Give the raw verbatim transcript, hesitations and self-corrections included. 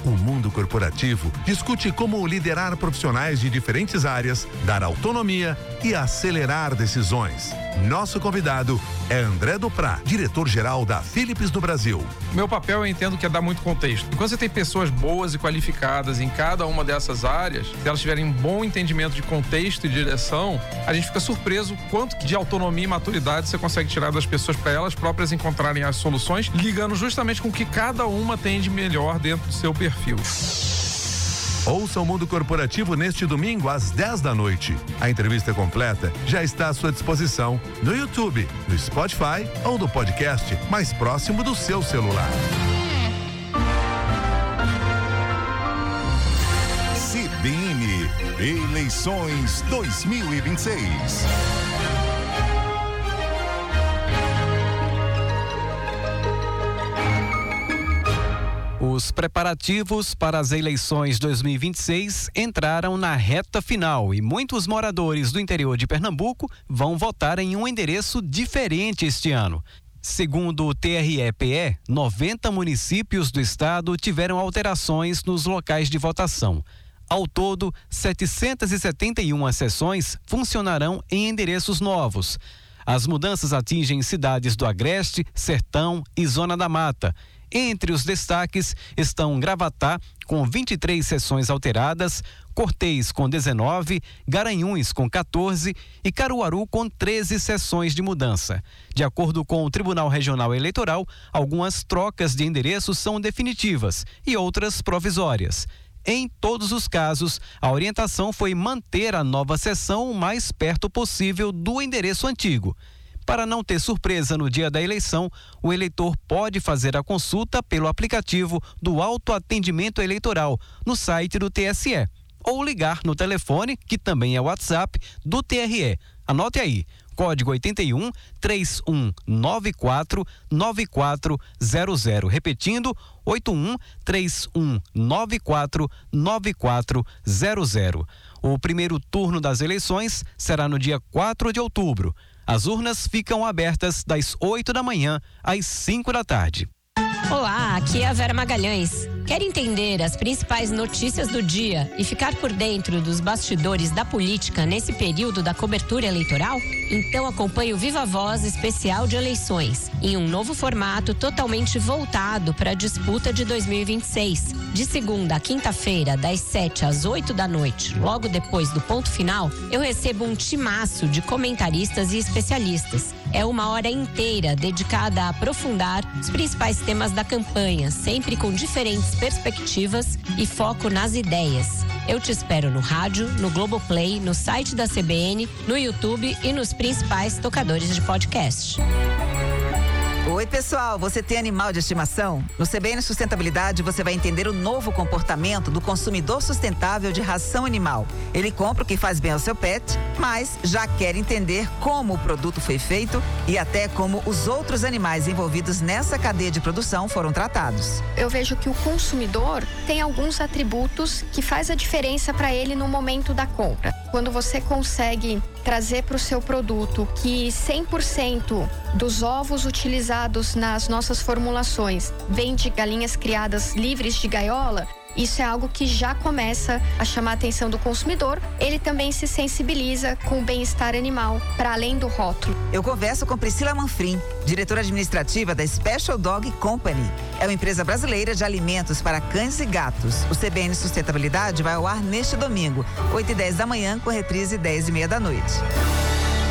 O Mundo Corporativo discute como liderar profissionais de diferentes áreas, dar autonomia e acelerar decisões. Nosso convidado é André Duprá, diretor-geral da Philips do Brasil. Meu papel, eu entendo que é dar muito contexto. E quando você tem pessoas boas e qualificadas em cada uma dessas áreas, se elas tiverem um bom entendimento de contexto e direção, a gente fica surpreso o quanto de autonomia e maturidade você consegue tirar das pessoas para elas próprias encontrarem as soluções, ligando justamente com o que cada uma tem de melhor dentro do seu perfil. Ouça o Mundo Corporativo neste domingo às dez da noite. A entrevista completa já está à sua disposição no YouTube, no Spotify ou no podcast mais próximo do seu celular. C B N Eleições dois mil e vinte e seis. Os preparativos para as eleições dois mil e vinte e seis entraram na reta final e muitos moradores do interior de Pernambuco vão votar em um endereço diferente este ano. Segundo o T R E P E, noventa municípios do estado tiveram alterações nos locais de votação. Ao todo, setecentas e setenta e uma sessões funcionarão em endereços novos. As mudanças atingem cidades do Agreste, Sertão e Zona da Mata. Entre os destaques estão Gravatá, com vinte e três sessões alteradas, Cortês com dezenove, Garanhuns com quatorze e Caruaru com treze sessões de mudança. De acordo com o Tribunal Regional Eleitoral, algumas trocas de endereços são definitivas e outras provisórias. Em todos os casos, a orientação foi manter a nova sessão o mais perto possível do endereço antigo. Para não ter surpresa no dia da eleição, o eleitor pode fazer a consulta pelo aplicativo do autoatendimento eleitoral no site do T S E ou ligar no telefone, que também é o WhatsApp do T R E. Anote aí, código oitenta e um, três um nove quatro, nove quatro zero zero. Repetindo, oito um, três um nove quatro, nove quatro zero zero. O primeiro turno das eleições será no dia quatro de outubro. As urnas ficam abertas das oito da manhã às cinco da tarde. Olá, aqui é a Vera Magalhães. Quer entender as principais notícias do dia e ficar por dentro dos bastidores da política nesse período da cobertura eleitoral? Então acompanhe o Viva Voz especial de eleições, em um novo formato totalmente voltado para a disputa de dois mil e vinte e seis. De segunda a quinta-feira, das sete às oito da noite, logo depois do ponto final, eu recebo um timaço de comentaristas e especialistas. É uma hora inteira dedicada a aprofundar os principais temas da campanha, sempre com diferentes perspectivas e foco nas ideias. Eu te espero no rádio, no Globoplay, no site da C B N, no YouTube e nos principais tocadores de podcast. Oi, pessoal, você tem animal de estimação? No C B N Sustentabilidade você vai entender o novo comportamento do consumidor sustentável de ração animal. Ele compra o que faz bem ao seu pet, mas já quer entender como o produto foi feito e até como os outros animais envolvidos nessa cadeia de produção foram tratados. Eu vejo que o consumidor tem alguns atributos que faz a diferença para ele no momento da compra. Quando você consegue trazer para o seu produto que cem por cento dos ovos utilizados nas nossas formulações vêm de galinhas criadas livres de gaiola, isso é algo que já começa a chamar a atenção do consumidor. Ele também se sensibiliza com o bem-estar animal, para além do rótulo. Eu converso com Priscila Manfrim, diretora administrativa da Special Dog Company. É uma empresa brasileira de alimentos para cães e gatos. O C B N Sustentabilidade vai ao ar neste domingo, oito e dez da manhã, com reprise dez e meia da noite.